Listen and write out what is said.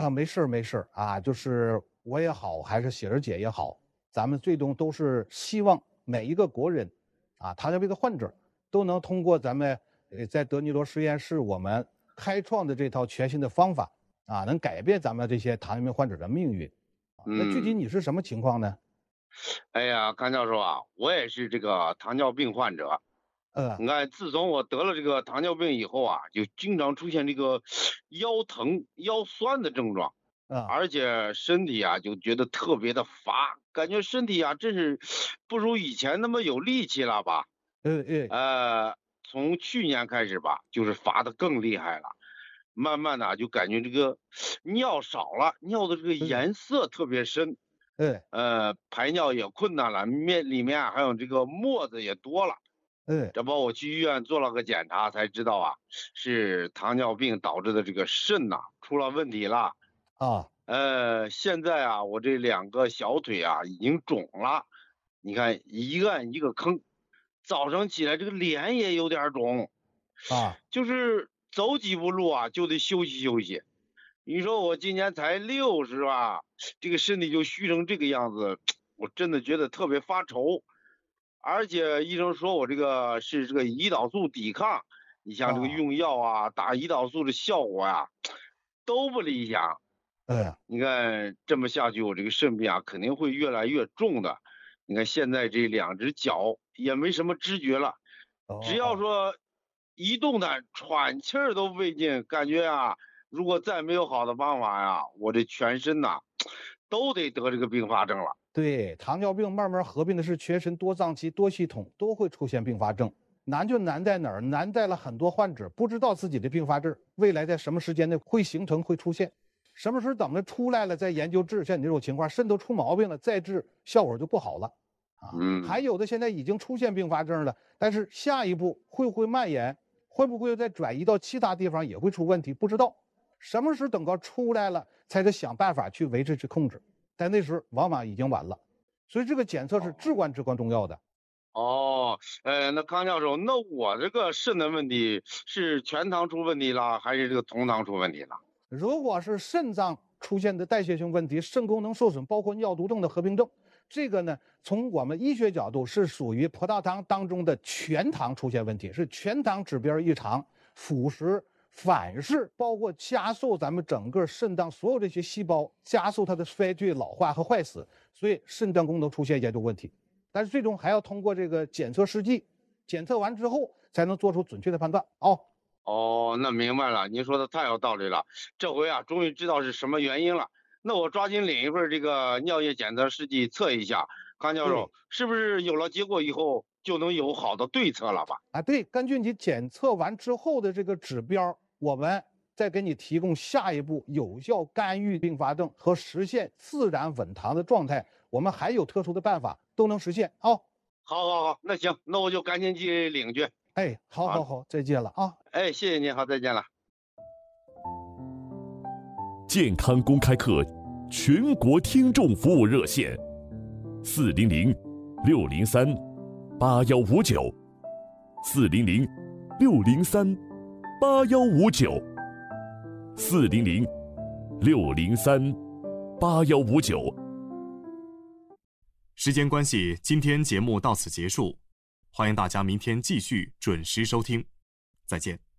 没事没事啊，就是我也好，还是雪儿姐也好，咱们最终都是希望每一个国人啊，糖尿病的患者都能通过咱们在德尼罗实验室我们开创的这套全新的方法啊，能改变咱们这些糖尿病患者的命运。那具体你是什么情况呢？ 哎呀，康教授啊，我也是这个糖尿病患者。 呃你看，自从我得了这个糖尿病以后啊，就经常出现这个腰疼、腰酸的症状， 啊而且身体啊就觉得特别的乏，感觉身体啊真是不如以前那么有力气了吧？ 呃呃从去年开始吧，就是乏的更厉害了，慢慢的就感觉这个尿少了，尿的这个呃颜色特别深， 呃排尿也困难了，里面啊还有这个沫子也多了。 呃这不我去医院做了个检查，才知道啊，是糖尿病导致的这个肾呐、出了问题了。 啊现在啊，我这两个小腿啊已经肿了，你看一个按一个坑，早上起来这个脸也有点肿， 啊就是走几步路啊就得休息休息。你说我今年才60吧，这个身体就虚成这个样子，我真的觉得特别发愁。而且医生说我这个是这个胰岛素抵抗，你像这个啊用药啊，打胰岛素的效果呀、都不理想。 呃你看这么下去，我这个肾病啊肯定会越来越重的。你看现在这两只脚也没什么知觉了，只要哦。 说一动弹，喘气儿都费劲，感觉啊，如果再没有好的方法呀，我这全身呐都得得这个并发症了。 对，糖尿病慢慢合并的是全身多脏器、多系统都会出现并发症。难就难在哪儿？难在了很多患者不知道自己的并发症未来在什么时间内会形成、会出现，什么时候等着出来了再研究治。像你这种情况，肾都出毛病了，再治效果就不好了啊。还嗯。 有的现在已经出现并发症了，但是下一步会不会蔓延，会不会再转移到其他地方也会出问题，不知道。什么时候等到出来了，才得想办法去维持、去控制。但那时往往已经晚了，所以这个检测是至关至关重要的。 哦，那康教授，那我这个肾的问题是全糖出问题了，还是这个同糖出问题了？ 如果是肾脏出现的代谢性问题，肾功能受损，包括尿毒症的合并症，这个呢，从我们医学角度是属于葡萄糖当中的全糖出现问题，是全糖指标异常，腐蚀、反噬，包括加速咱们整个肾脏所有这些细胞，加速它的衰退、老化和坏死，所以肾脏功能出现严重问题。但是最终还要通过这个检测试剂，检测完之后才能做出准确的判断。 哦，那明白了，您说的太有道理了，这回啊，终于知道是什么原因了。那我抓紧领一份这个尿液检测试剂测一下，康教对。 授，是不是有了结果以后就能有好的对策了吧？ 对，根据你检测完之后的这个指标，我们再给你提供下一步有效干预并发症和实现自然稳糖的状态。我们还有特殊的办法都能实现。 好，好，好，那行，那我就赶紧去领去。 好， 好， 好，好，再见了啊。 哎，谢谢您，好，再见了。 健康公开课全国听众服务热线400-603-8159，400-603-8159。 时间关系，今天节目到此结束，欢迎大家明天继续准时收听，再见。